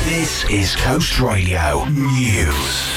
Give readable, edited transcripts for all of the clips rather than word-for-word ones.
This is Coast Radio News.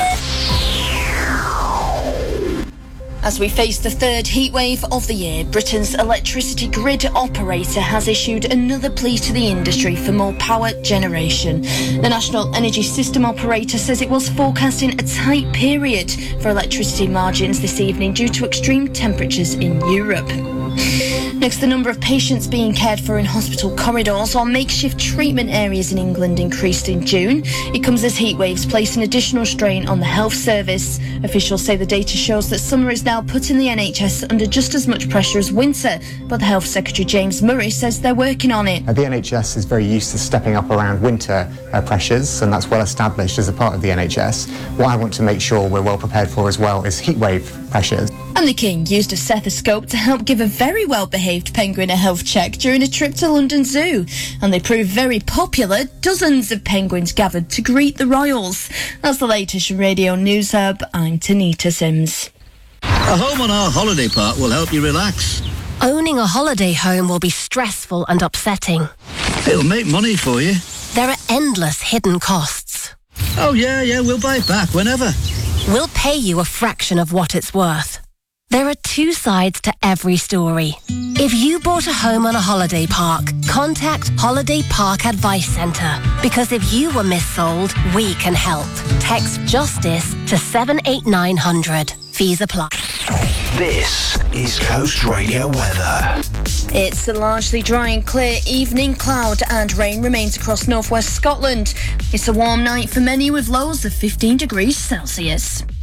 As we face the third heatwave of the year, Britain's electricity grid operator has issued another plea to the industry for more power generation. The National Energy System Operator says it was forecasting a tight period for electricity margins this evening due to extreme temperatures in Europe. Next, the number of patients being cared for in hospital corridors or makeshift treatment areas in England increased in June. It comes as heatwaves place an additional strain on the health service. Officials say the data shows that summer is now putting the NHS under just as much pressure as winter, but the Health Secretary James Murray says they're working on it. The NHS is very used to stepping up around winter pressures, and that's well established as a part of the NHS. What I want to make sure we're well prepared for as well is heatwave pressures. And the King used a stethoscope to help give a very well-behaved penguin a health check during a trip to London Zoo. And they proved very popular. Dozens of penguins gathered to greet the royals. That's the latest from Radio News Hub. I'm Tanita Sims. A home on our holiday park will help you relax. Owning a holiday home will be stressful and upsetting. It'll make money for you. There are endless hidden costs. Oh, yeah, we'll buy it back whenever. We'll pay you a fraction of what it's worth. There are two sides to every story. If you bought a home on a holiday park, contact Holiday Park Advice Centre. Because if you were missold, we can help. Text JUSTICE to 78900. Fees apply. This is Coast Radio weather. It's a largely dry and clear evening. Cloud and rain remains across northwest Scotland. It's a warm night for many with lows of 15 degrees Celsius.